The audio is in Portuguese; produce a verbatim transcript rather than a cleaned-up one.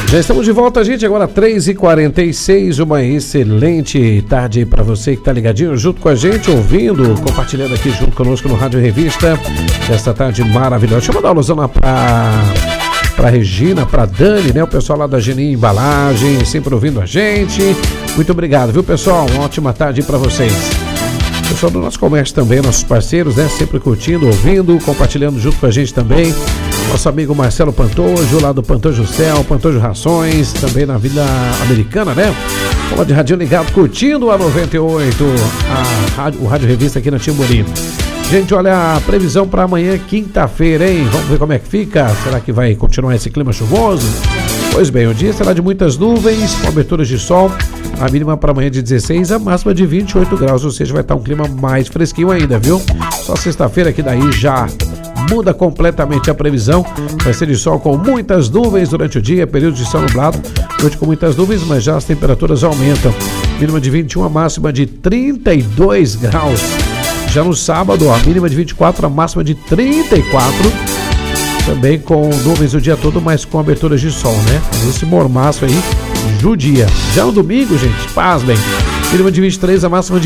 Já estamos de volta, gente, agora três e quarenta e seis, uma excelente tarde para você que tá ligadinho junto com a gente, ouvindo, compartilhando aqui junto conosco no Rádio Revista, esta tarde maravilhosa. Deixa eu mandar uma alusão para para Regina, para Dani, né, o pessoal lá da Geni Embalagem, sempre ouvindo a gente. Muito obrigado, viu, pessoal? Uma ótima tarde para vocês. Pessoal do nosso comércio também, nossos parceiros, né, sempre curtindo, ouvindo, compartilhando junto com a gente também. Nosso amigo Marcelo Pantojo, lá do Pantojo Céu, Pantojo Rações, também na Vila Americana, né? Fala de radinho ligado, curtindo a noventa e oito, a rádio, o Rádio Revista aqui na Timburi. Gente, olha a previsão para amanhã, quinta-feira, hein? Vamos ver como é que fica. Será que vai continuar esse clima chuvoso? Pois bem, o dia será de muitas nuvens, com aberturas de sol. A mínima para amanhã de dezesseis, a máxima de vinte e oito graus, ou seja, vai estar um clima mais fresquinho ainda, viu? Só sexta-feira que daí já muda completamente a previsão. Vai ser de sol com muitas nuvens durante o dia, período de sol nublado, noite com muitas nuvens, mas já as temperaturas aumentam. Mínima de vinte e um, a máxima de trinta e dois graus. Já no sábado, a mínima de vinte e quatro, a máxima de trinta e quatro. Também com nuvens o dia todo, mas com aberturas de sol, né? Esse mormaço aí judia. Já no domingo, gente, pasmem, mínima de vinte e três, a máxima de